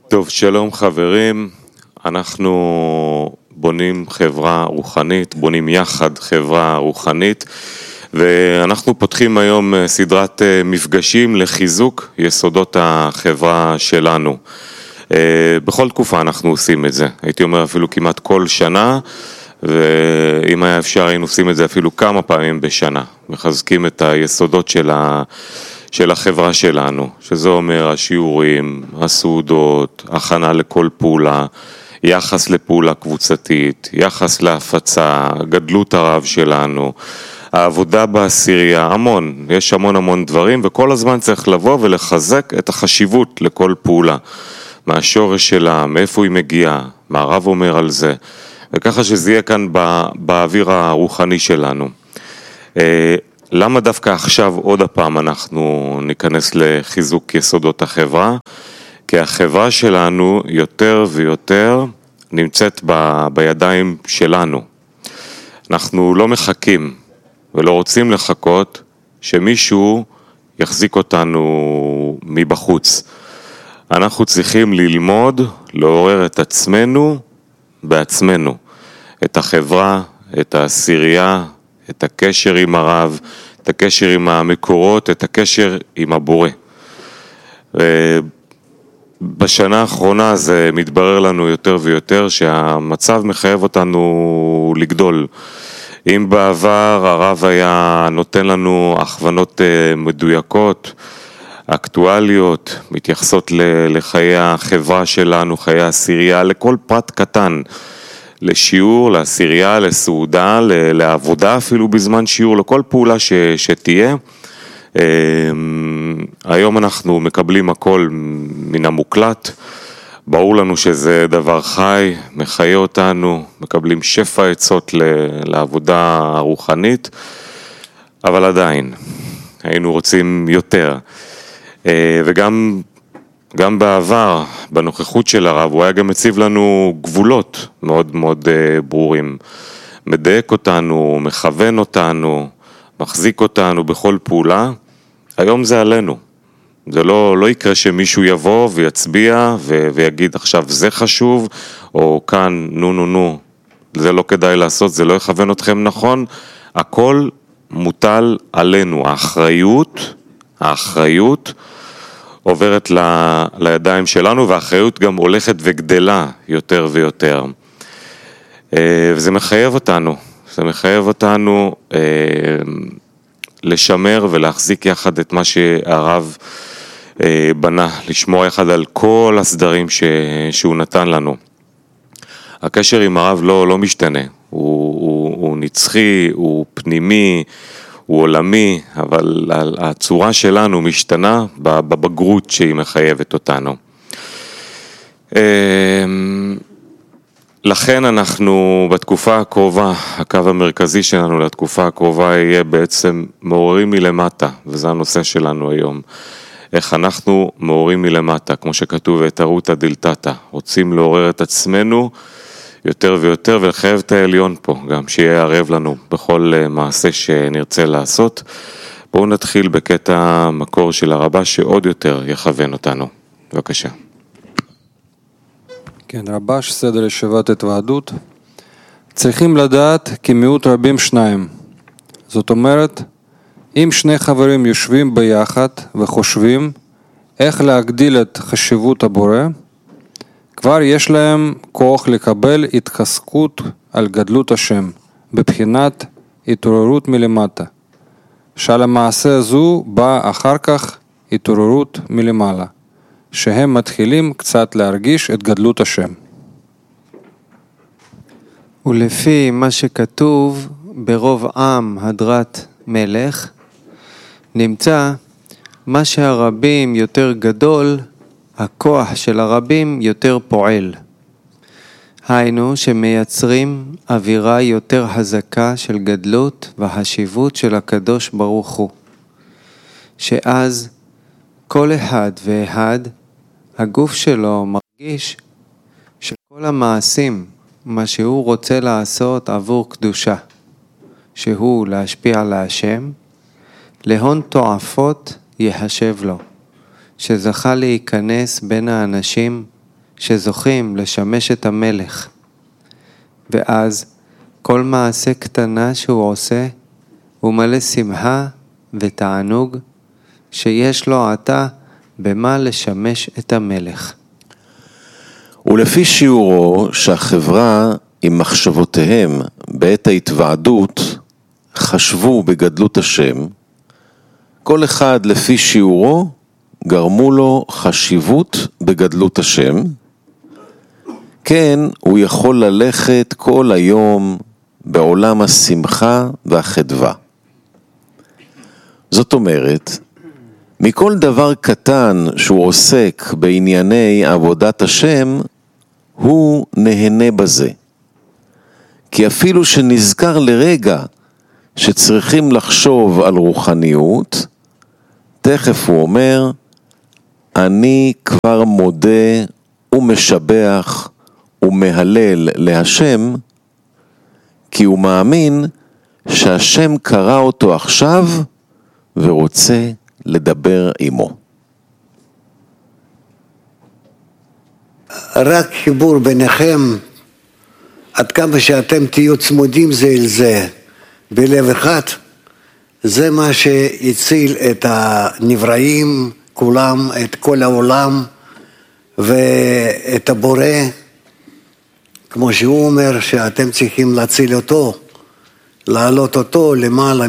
טוב, שלום חברים, אנחנו בונים חברה רוחנית, בונים יחד חברה רוחנית, ואנחנו פותחים היום סדרת מפגשים לחיזוק יסודות החברה שלנו. בכל תקופה אנחנו עושים את זה, הייתי אומר אפילו כמעט כל שנה, ואם היה אפשר היינו עושים את זה אפילו כמה פעמים בשנה, מחזקים את היסודות של החברה שלנו, שזה אומר השיעורים, הסעודות, הכנה לכל פעולה, יחס לפעולה קבוצתית, יחס להפצה, גדלות הרב שלנו, העבודה בעשירייה, המון, יש המון דברים, וכל הזמן צריך לבוא ולחזק את החשיבות לכל פעולה, מהשורש שלה, מאיפה היא מגיעה, מה הרב אומר על זה, וככה שזה יהיה כאן באוויר הרוחני שלנו. למה דווקא עכשיו עוד הפעם אנחנו ניכנס לחיזוק יסודות החברה? כי החברה שלנו יותר ויותר נמצאת בידיים שלנו. אנחנו לא מחכים ולא רוצים לחכות שמישהו יחזיק אותנו מבחוץ. אנחנו צריכים ללמוד, לעורר את עצמנו בעצמנו. את החברה, את העשירייה, את הקשר עם הרב, את הקשר עם המקורות, את הקשר עם הבורא. בשנה האחרונה זה מתברר לנו יותר ויותר שהמצב מחייב אותנו לגדול. אם בעבר הרב היה נותן לנו הכוונות מדויקות, אקטואליות, מתייחסות לחיי החברה שלנו, חיי העשירייה, לכל פרט קטן, לשיעור, לעשירייה, לסעודה, לעבודה אפילו בזמן שיעור, לכל פעולה שתהיה. היום אנחנו מקבלים הכל מן המוקלט, ברור לנו שזה דבר חי, מחיה אותנו, מקבלים שפע עצות לעבודה הרוחנית, אבל עדיין, היינו רוצים יותר. וגם בעבר, בנוכחות של הרב, הוא היה גם מציב לנו גבולות מאוד ברורים. מדייק אותנו, מכוון אותנו, מחזיק אותנו בכל פעולה. היום זה עלינו. זה לא יקרה שמישהו יבוא ויצביע ויגיד עכשיו זה חשוב, או כאן נו, זה לא כדאי לעשות, זה לא יכוון אתכם נכון. הכל מוטל עלינו. האחריות עוברת לידיים שלנו, והאחריות גם הולכת וגדלה יותר ויותר. וזה מחייב אותנו, לשמר ולהחזיק יחד את מה שהרב בנה, לשמור יחד על כל הסדרים שהוא נתן לנו. הקשר עם הרב לא משתנה, הוא נצחי, הוא פנימי, הוא עולמי, אבל הצורה שלנו משתנה בבגרות שהיא מחייבת אותנו. לכן אנחנו בתקופה הקרובה, הקו המרכזי שלנו לתקופה הקרובה יהיה בעצם מעוררים מלמטה, וזה הנושא שלנו היום. איך אנחנו מעוררים מלמטה, כמו שכתוב ותרותא דלתתא, רוצים לעורר את עצמנו יותר ויותר, ולחייב את העליון פה, גם שיהיה ערב לנו בכל מעשה שנרצה לעשות. בואו נתחיל בקטע מקור של הרבה שעוד יותר יכוון אותנו. בבקשה. כן, רבש, סדר ישיבת התוועדות. צריכים לדעת כי מיעוט רבים שניים. זאת אומרת, אם שני חברים יושבים ביחד וחושבים איך להגדיל את חשיבות הבורא, כבר יש להם כוח לקבל התחזקות על גדלות השם, בבחינת התעוררות מלמטה. שעל המעשה זו באה אחר כך התעוררות מלמעלה, שהם מתחילים קצת להרגיש את גדלות השם. ולפי מה שכתוב ברוב עם הדרת מלך, נמצא מה שהרבים יותר גדול, הכוח של הרבים יותר פועל. היינו שמייצרים אווירה יותר חזקה של גדלות והחשיבות של הקדוש ברוך הוא. שאז כל אחד ואחד, הגוף שלו מרגיש שכל המעשים, מה שהוא רוצה לעשות עבור קדושה, שהוא להשפיע על השם, להון תועפות יחשב לו, שזכה להיכנס בין האנשים שזוכים לשמש את המלך. ואז כל מעשה קטנה שהוא עושה הוא מלא שמחה ותענוג שיש לו עתה במה לשמש את המלך. ולפי שיעורו שהחברה עם מחשבותיהם בעת ההתוועדות חשבו בגדלות השם, כל אחד לפי שיעורו גרמו לו חשיבות בגדלות השם, כן הוא יכול ללכת כל היום בעולם השמחה והחדווה. זאת אומרת, מכל דבר קטן שהוא עוסק בענייני עבודת השם, הוא נהנה בזה. כי אפילו שנזכר לרגע שצריכים לחשוב על רוחניות, תכף הוא אומר, אני כבר מודה ומשבח ומהלל להשם, כי הוא מאמין שהשם קרא אותו עכשיו ורוצה לדבר עמו. רק חיבור ביניכם, עד כמה שאתם תהיו צמודים זה אל זה, בלב אחד, זה מה שהציל את הנבראים, כולם, את כל העולם, ואת הבורא, כמו שהוא אומר שאתם צריכים להציל אותו, להעלות אותו למעלה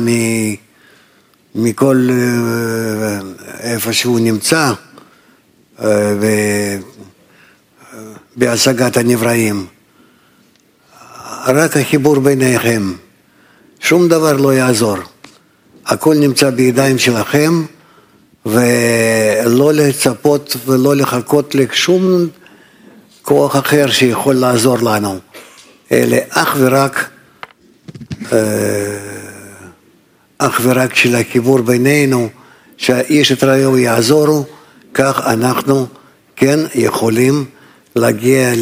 מכל איפה שהוא נמצא, בהשגת הנבראים. רק החיבור ביניכם, שום דבר לא יעזור. הכל נמצא בידיים שלכם, ולא לצפות ולא לחכות לשום כוח אחר שיכול לעזור לנו. אלא אך ורק של החיבור בינינו, שהאיש את רעהו יעזורו, כך אנחנו כן יכולים להגיע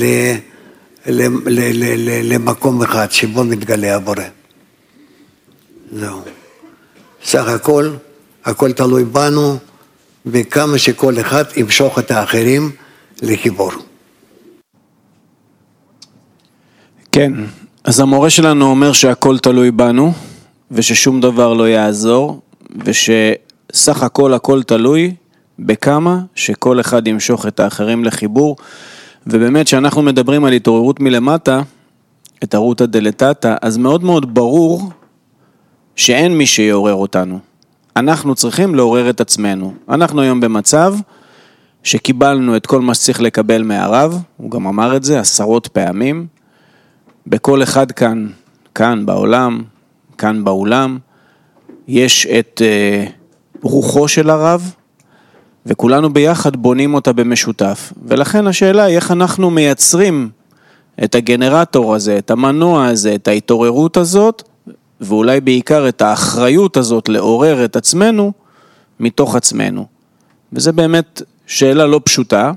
למקום אחד שבו מתגלה הבורא. זהו. סך הכל תלוי בנו, וכמה שכל אחד ימשוך את האחרים לחיבור. כן, אז המורה שלנו אומר שהכל תלוי בנו, וששום דבר לא יעזור, ושסך הכל תלוי בכמה שכל אחד ימשוך את האחרים לחיבור, ובאמת שאנחנו מדברים על התעוררות מלמטה, את הרותא דלתתא, אז מאוד מאוד ברור שאין מי שיעורר אותנו. אנחנו צריכים לעורר את עצמנו. אנחנו היום במצב שקיבלנו את כל מה שצריך לקבל מהרב, הוא גם אמר את זה עשרות פעמים, בכל אחד כאן בעולם, כאן באולם, יש את רוחו של הרב, וכולנו ביחד בונים אותה במשותף. ולכן השאלה היא איך אנחנו מייצרים את הגנרטור הזה, את המנוע הזה, את ההתעוררות הזאת, ואולי בעיקר את האחריות הזאת לעורר את עצמנו מתוך עצמנו. וזה באמת שאלה לא פשוטה,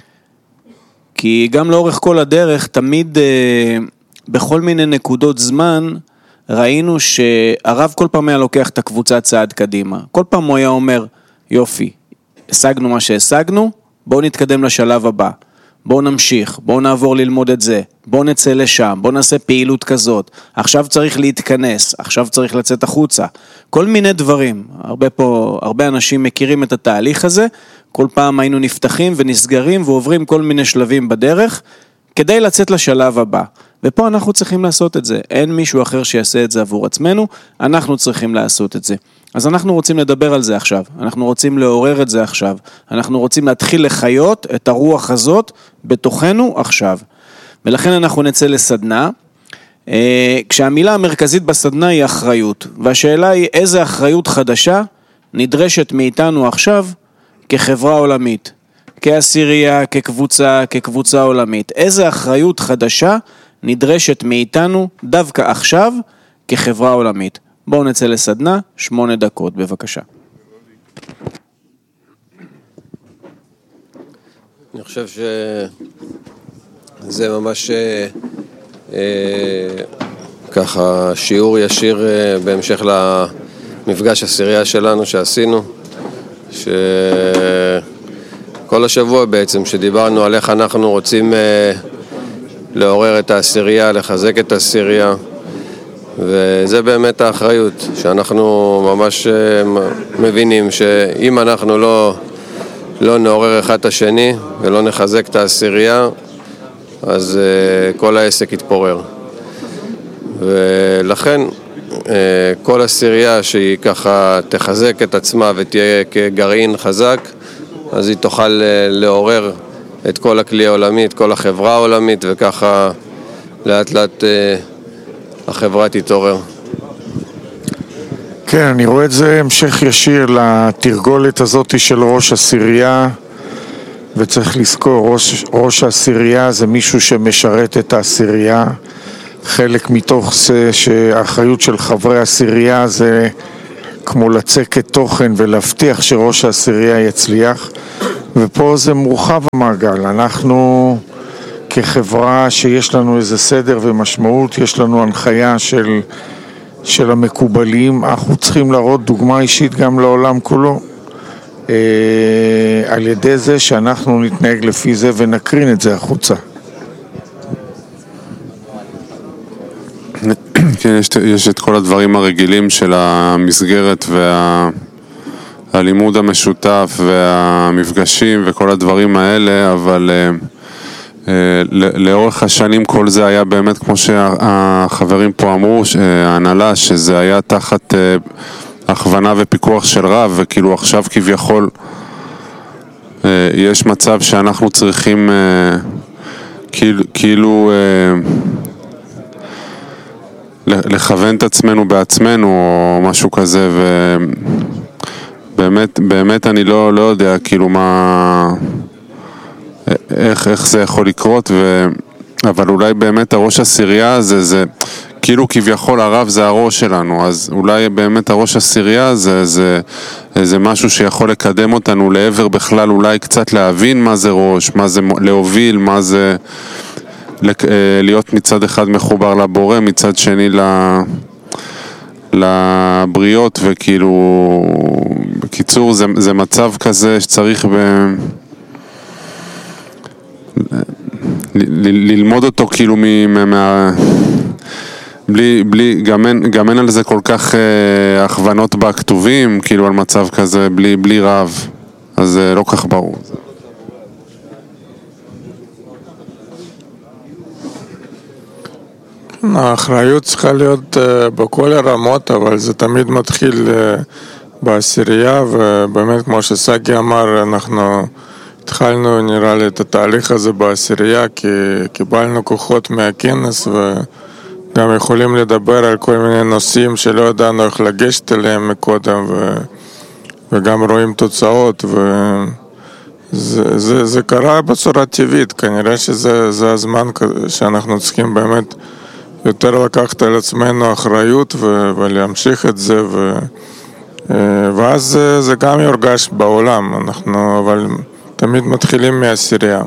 כי גם לאורך כל הדרך תמיד בכל מיני נקודות זמן ראינו שהרב כל פעם היה לוקח את הקבוצה צעד קדימה. כל פעם הוא היה אומר, יופי, השגנו מה שהשגנו, בואו נתקדם לשלב הבא. בואו נמשיך, בואו נעבור ללמוד את זה, בואו נצא לשם, בואו נעשה פעילות כזאת, עכשיו צריך להתכנס, עכשיו צריך לצאת החוצה, כל מיני דברים. הרבה אנשים מכירים את התהליך הזה, כל פעם היינו נפתחים ונסגרים ועוברים כל מיני שלבים בדרך, כדי לצאת לשלב הבא. ופה אנחנו צריכים לעשות את זה, אין מישהו אחר שיעשה את זה עבור עצמנו, אנחנו צריכים לעשות את זה. אז אנחנו רוצים לדבר על זה עכשיו, אנחנו רוצים לעורר את זה עכשיו, אנחנו רוצים להתחיל לחיות את הרוח הזאת בתוכנו עכשיו. ולכן אנחנו נצא לסדנה, כשהמילה המרכזית בסדנה היא אחריות, והשאלה היא איזה אחריות חדשה נדרשת מאיתנו עכשיו כחברה עולמית, כעשירייה, כקבוצה עולמית. איזה אחריות חדשה נדרשת מאיתנו דווקא עכשיו כחברה עולמית. בואו נצא לסדנה, 8 דקות, בבקשה. אני חושב שזה ממש ככה שיעור ישיר בהמשך למפגש עשירייה שלנו שעשינו, כל השבוע בעצם, שדיברנו על איך אנחנו רוצים לעורר את העשירייה, לחזק את העשירייה, וזה באמת האחריות, שאנחנו ממש מבינים שאם אנחנו לא נעורר אחד את השני ולא נחזק את העשירייה, אז כל העסק יתפורר. ולכן כל עשירייה שהיא ככה תחזק את עצמה ותהיה כגרעין חזק, אז היא תוכל לעורר את כל הכלי העולמי, את כל החברה העולמית, וככה לאט לאט החברה תתעורר. כן, אני רואה את זה המשך ישיר לתרגולת הזאת של ראש עשירייה, וצריך לזכור, ראש העשירייה זה מישהו שמשרת את העשירייה. חלק מתוך זה שהאחריות של חברי העשירייה זה כמו לצקת תוכן ולהבטיח שראש העשירייה יצליח, ופה זה מורחב המעגל. אנחנו כחברה שיש לנו איזה סדר ומשמעות, יש לנו הנחיה של המקובלים, אנחנו צריכים להראות דוגמה אישית גם לעולם כולו, על ידי זה שאנחנו נתנהג לפי זה ונקרין את זה החוצה. כן, יש את כל הדברים הרגילים של המסגרת והלימוד המשותף והמפגשים וכל הדברים האלה, אבל לאורך השנים כל זה היה באמת, כמו שהחברים פה אמרו, ההנהלה, שזה היה תחת הכוונה ופיקוח של רב, וכאילו עכשיו כביכול יש מצב שאנחנו צריכים כאילו לכוון את עצמנו בעצמנו או משהו כזה, ובאמת אני לא יודע כאילו מה, איך זה יכול לקרות, אבל אולי באמת הראש עשירייה הזה, זה כאילו כביכול הרב זה הראש שלנו, אז אולי באמת הראש עשירייה זה משהו שיכול לקדם אותנו לעבר בכלל, אולי קצת להבין מה זה ראש, מה זה להוביל, מה זה להיות מצד אחד מחובר לבורא, מצד שני לבריות, וכאילו בקיצור זה מצב כזה שצריך ללמוד אותו כאילו גם אין על זה כל כך הכוונות בכתובים, כאילו על מצב כזה בלי רב, אז זה לא כך ברור. האחריות צריכה להיות בכל הרמות, אבל זה תמיד מתחיל בעשירייה, ובאמת כמו שסגי אמר, אנחנו התחלנו נראה לי את התהליך הזה בעשירייה, כי קיבלנו כוחות מהכנס וגם יכולים לדבר על כל מיני נושאים שלא ידענו איך לגשת אליהם מקודם, וגם רואים תוצאות, זה קרה בצורה טבעית. כנראה שזה הזמן שאנחנו צריכים באמת יותר לקחת על עצמנו אחריות ולהמשיך את זה, ואז זה גם יורגש בעולם. אנחנו אבל תמיד מתחילים מהעשירייה.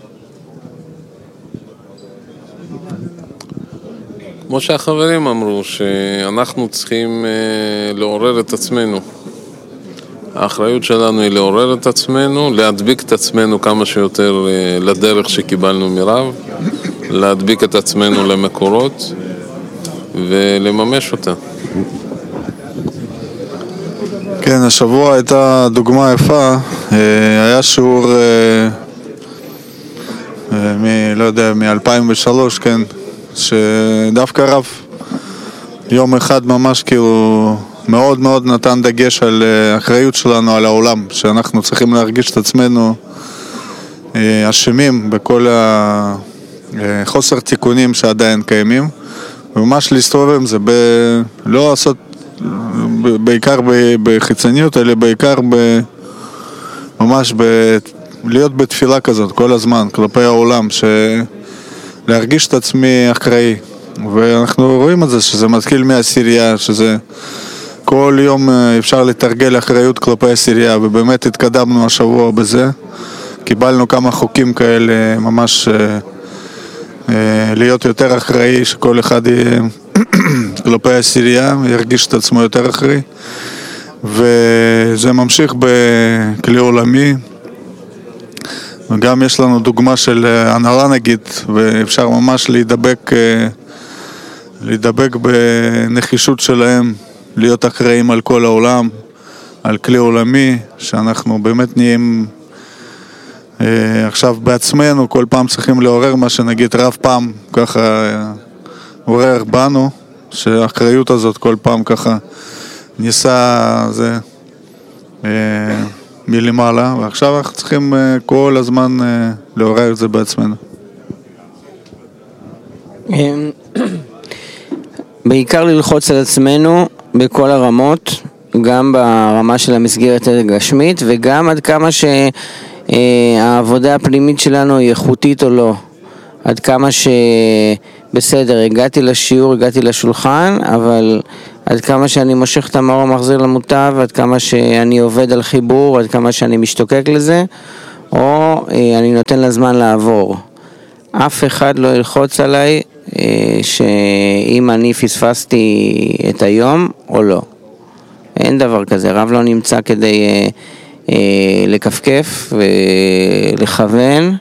כמו שהחברים אמרו, שאנחנו צריכים לעורר את עצמנו. האחריות שלנו היא לעורר את עצמנו, להדביק את עצמנו כמה שיותר לדרך שקיבלנו מרב, להדביק את עצמנו למקורות ולממש אותה. כן, השבוע הייתה דוגמה יפה, היה שיעור לא יודע, מ-2003, כן, שדווקא רב יום אחד ממש כאילו מאוד מאוד נתן דגש על האחריות שלנו על העולם, שאנחנו צריכים להרגיש את עצמנו אשמים בכל החוסר תיקונים שעדיין קיימים, וממש להסתובב עם זה, לא לעשות בעיקר בחיצוניות, אלא בעיקר ממש להיות בתפילה כזאת כל הזמן כלפי העולם, להרגיש את עצמי אחראי. ואנחנו רואים את זה, שזה מתחיל מהעשירייה, שזה כל יום אפשר לתרגל אחריות כלפי העשירייה, ובאמת התקדמנו השבוע בזה. קיבלנו כמה חוקים כאלה, ממש להיות יותר אחראי, שכל אחד יהיה כלפי העשירייה, ירגיש את עצמו יותר אחראי. וזה ממשיך בכלי עולמי, וגם יש לנו דוגמה של הנהלה נגיד, ואפשר ממש להידבק בנחישות שלהם, להיות אחראים על כל העולם, על כלי עולמי, שאנחנו באמת נהיים עכשיו בעצמנו, כל פעם צריכים לעורר מה שנגיד רב פעם ככה עורר בנו, שהאחריות הזאת כל פעם ככה ניסה זה מלמעלה, ועכשיו אנחנו צריכים כל הזמן לעורר את זה בעצמנו. בעיקר ללחוץ על עצמנו בכל הרמות, גם ברמה של המסגרת הגשמית וגם עד כמה שהעבודה הפנימית שלנו היא איכותית או לא, עד כמה שבסדר, הגעתי לשיעור, הגעתי לשולחן, אבל עד כמה שאני מושך את המאור המחזיר למוטב, עד כמה שאני עובד על חיבור, עד כמה שאני משתוקק לזה, או אני נותן לזמן לעבור. אף אחד לא ילחוץ עליי שאם אני פספסתי את היום או לא. אין דבר כזה, רב לא נמצא כדי לקפקף ולכוון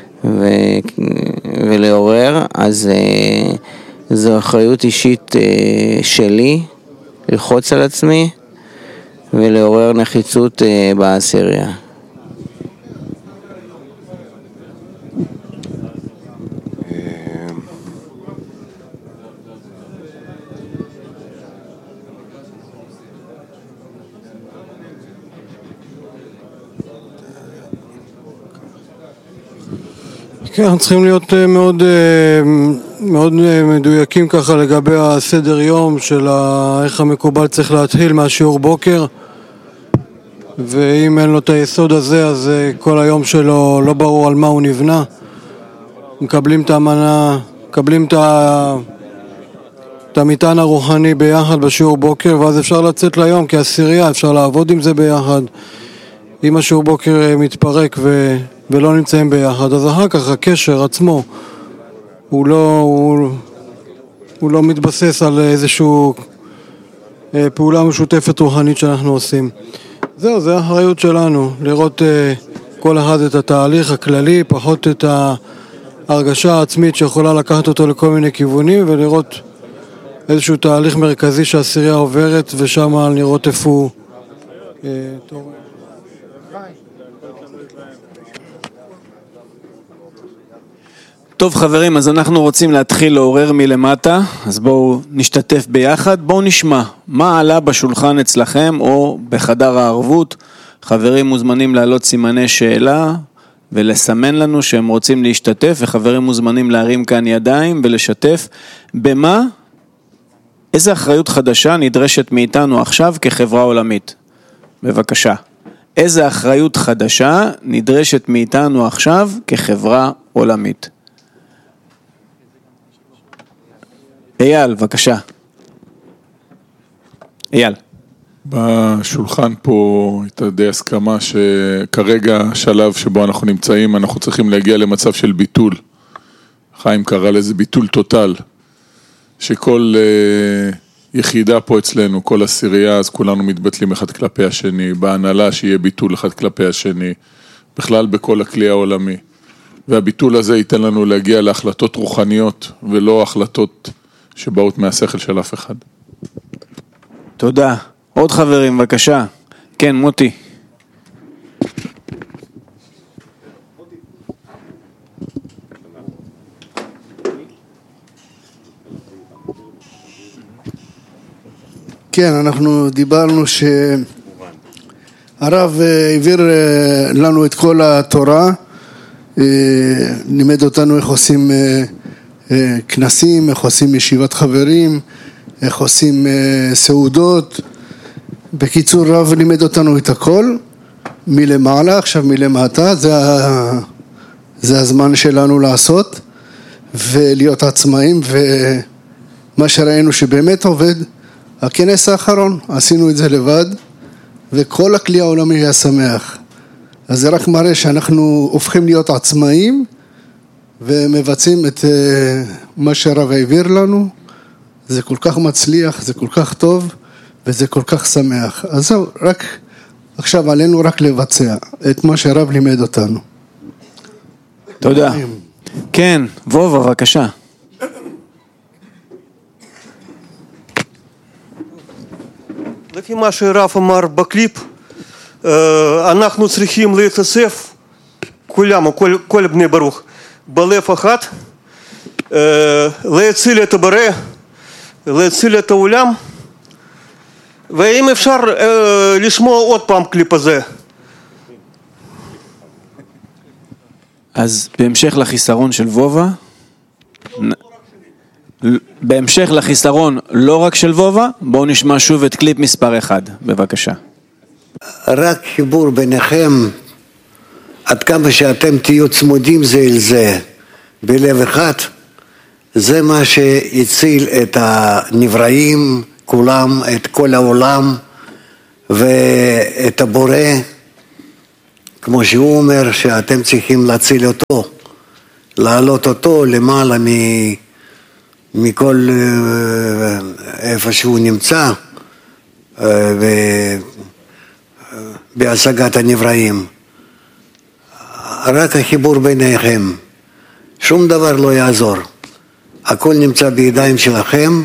ולעורר, אז זו אחריות אישית שלי ללחוץ על עצמי ולעורר נחיצות בעשירייה. כן, אנחנו צריכים להיות מאוד מדויקים ככה לגבי הסדר יום של איך המקובל צריך להתחיל מהשיעור בוקר, ואם אין לו את היסוד הזה אז כל היום שלו לא ברור על מה הוא נבנה. מקבלים את המנה, מקבלים את המטען הרוחני ביחד בשיעור בוקר, ואז אפשר לצאת ליום כעשירייה, אפשר לעבוד עם זה ביחד. אם השיעור בוקר מתפרק ולא נמצאים ביחד, אז אחר כך הקשר עצמו הוא לא מתבסס על איזושהי פעולה משותפת רוחנית שאנחנו עושים. זהו, זה האחריות שלנו, לראות כל אחד את התהליך הכללי, פחות את ההרגשה העצמית שיכולה לקחת אותו לכל מיני כיוונים, ולראות איזשהו תהליך מרכזי שהעשירייה עוברת, ושם לראות איפה הוא טוב. טוב חברים, אז אנחנו רוצים להתחיל לעורר מלמטה, אז בואו נשתתף ביחד, בואו נשמע מה עלה בשולחן אצלכם או בחדר הערבות. חברים מוזמנים להעלות סימני שאלה ולסמן לנו שהם רוצים להשתתף, וחברים מוזמנים להרים כאן ידיים ולשתף במה, איזה אחריות חדשה נדרשת מאיתנו עכשיו כחברה עולמית. בבקשה, איזה אחריות חדשה נדרשת מאיתנו עכשיו כחברה עולמית. אייל, בבקשה. אייל. בשולחן פה הייתה די הסכמה שכרגע השלב שבו אנחנו נמצאים, אנחנו צריכים להגיע למצב של ביטול. חיים קרא לזה ביטול טוטל, שכל יחידה פה אצלנו, כל עשירייה, אז כולנו מתבטלים אחד כלפי השני, בהנהלה שיהיה ביטול אחד כלפי השני, בכלל בכל הכלי העולמי. והביטול הזה ייתן לנו להגיע להחלטות רוחניות, ולא החלטות שבאות מהשכל של אף אחד. תודה. עוד חברים, בבקשה. כן, מוטי. כן, אנחנו דיברנו שהרב העביר לנו את כל התורה, לימד אותנו איך עושים כנסים, איך עושים ישיבת חברים, איך עושים סעודות. בקיצור, רב לימד אותנו את הכל מלמעלה, עכשיו מלמטה. זה הזמן שלנו לעשות ולהיות עצמאים, ומה שראינו שבאמת עובד, הכנס האחרון, עשינו את זה לבד, וכל הכלי העולמי היה שמח. אז זה רק מראה שאנחנו הופכים להיות עצמאים, ומבצעים את מה שהרב העביר לנו. זה כל כך מצליח, זה כל כך טוב, וזה כל כך שמח. אז זהו, רק עכשיו עלינו רק לבצע את מה שהרב לימד אותנו. תודה. כן, וובה, בבקשה. לפי מה שהרב אמר בקליפ, אנחנו צריכים להתאסף, כולם, כל בני ברוך, בלב אחד, להציל את הבורא, להציל את העולם, ואם אפשר לשמוע עוד פעם קליפ הזה. אז בהמשך לחיסרון של וובה, בהמשך לחיסרון לא רק של וובה, בואו נשמע שוב את קליפ מספר 1, בבקשה. רק חיבור ביניכם, עד כמה שאתם תהיו צמודים זה אל זה, בלב אחד, זה מה שהציל את הנבראים, כולם, את כל העולם, ואת הבורא, כמו שהוא אומר, שאתם צריכים להציל אותו, להעלות אותו למעלה מכל איפה שהוא נמצא, בהשגת הנבראים. רק החיבור ביניכם, שום דבר לא יעזור. הכל נמצא בידיים שלכם,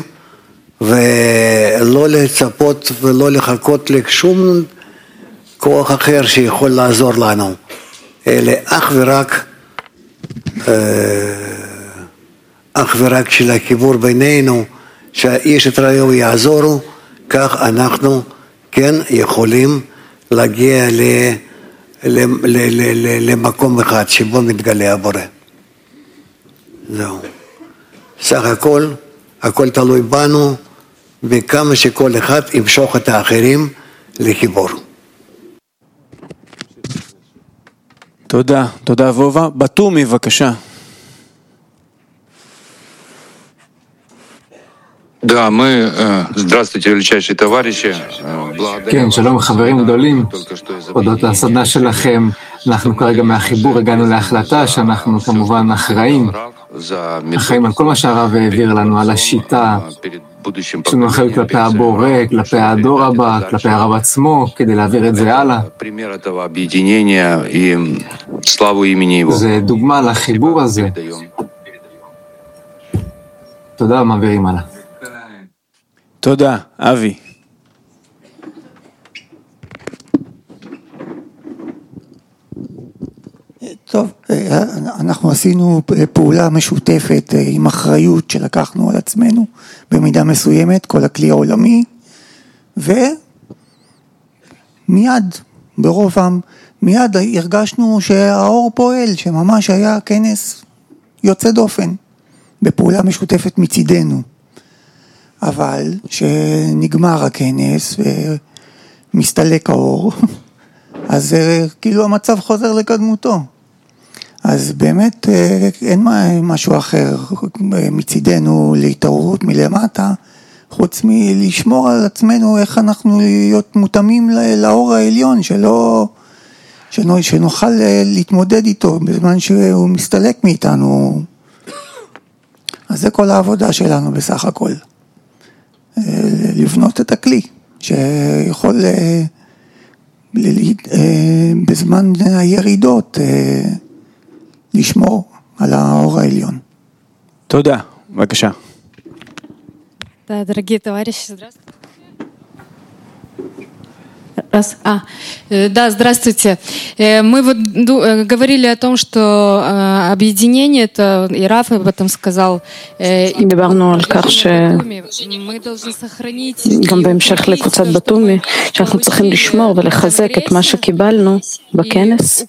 ולא לצפות ולא לחכות לשום כוח אחר שיכול לעזור לנו, אלא אך ורק של החיבור בינינו, שהאיש את רעהו יעזורו, כך אנחנו כן יכולים להגיע למקום אחד שבו מתגלה הבורא. זהו. סך הכל תלוי בנו, וכמה שכל אחד ימשוך את האחרים לחיבור. תודה, תודה וובה. בתומי, בבקשה. כן, שלום חברים גדולים, הודות לסדנה שלכם, אנחנו כרגע מהחיבור הגענו להחלטה שאנחנו כמובן אחראים על כל מה שהרב העביר לנו, על השיטה, יש לנו אחריות כלפי הבורא, כלפי הדור הבא, כלפי הרב עצמו, כדי להעביר את זה הלאה. זה דוגמה לחיבור הזה. תודה, מעבירים הלאה. תודה, אבי. טוב, אנחנו עשינו פעולה משותפת עם אחריות שלקחנו על עצמנו במידה מסוימת, כל הכלי העולמי, ומיד, ברובם, מיד הרגשנו שהאור פועל, שממש היה כנס יוצא דופן, בפעולה משותפת מצידנו. אבל שנגמר הכנס ומסתלק האור, אז כאילו המצב חוזר לקדמותו. אז באמת אין משהו אחר מצידנו להתעוררות מלמטה, חוץ מלשמור על עצמנו איך אנחנו להיות מותאמים לאור העליון, שנוכל להתמודד איתו בזמן שהוא מסתלק מאיתנו. אז זה כל העבודה שלנו בסך הכל. לבנות את הכלי שיכול בזמן הירידות לשמור על האור העליון. תודה, בבקשה. Да, дорогие товарищи, здравствуйте. Да, здравствуйте. Мы вот говорили о том, что объединение, это и Раф об этом сказал, דיברנו על כך שגם בהמשך לקבוצת בתומי, שאנחנו צריכים לשמור ולחזק את מה שקיבלנו בכנס,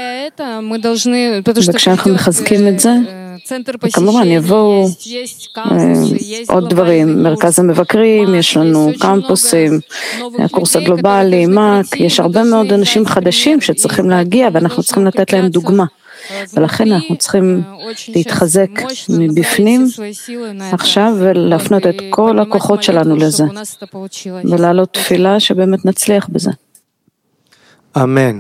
וכשאנחנו מחזקים את זה, כמובן יבואו עוד דברים, מרכז המבקרים, יש לנו קמפוסים, הקורס הגלובלי, מק, יש הרבה מאוד אנשים חדשים שצריכים להגיע ואנחנו צריכים לתת להם דוגמה. ולכן אנחנו צריכים להתחזק מבפנים עכשיו ולהפנות את כל הכוחות שלנו לזה. ולעלות תפילה שבאמת נצליח בזה. אמן.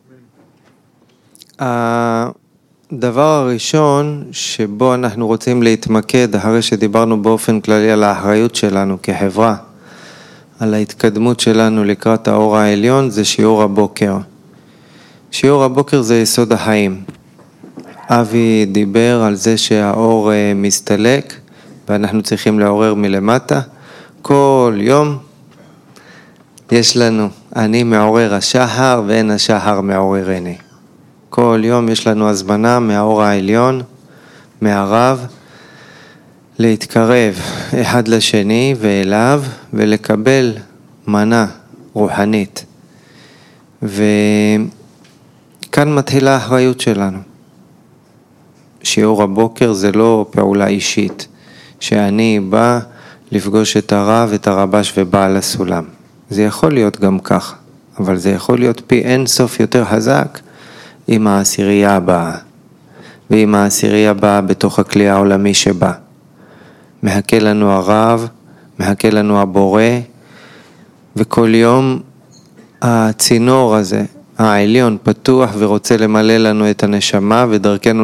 הדבר הראשון שבו אנחנו רוצים להתמקד, אחרי שדיברנו באופן כללי על האחריות שלנו כחברה, על ההתקדמות שלנו לקראת האור העליון, זה שיעור הבוקר. שיעור הבוקר זה יסוד החיים. אבי דיבר על זה שהאור מסתלק ואנחנו צריכים לעורר מלמטה. כל יום יש לנו, אני מעורר השחר ואין השחר מעוררני. כל יום יש לנו הזמנה מהאור העליון, מהרב, להתקרב אחד לשני ואליו ולקבל מנה רוחנית. וכאן מתחילה האחריות שלנו. שיעור הבוקר זה לא פעולה אישית, שאני בא לפגוש את הרב, את הרבש ובעל הסולם. זה יכול להיות גם כך, אבל זה יכול להיות פי אין סוף יותר חזק עם העשירייה הבאה, ועם העשירייה הבאה בתוך הכלי העולמי שבא. מחכה לנו הרב, מחכה לנו הבורא, וכל יום הצינור הזה, העליון, פתוח ורוצה למלא לנו את הנשמה ודרכנו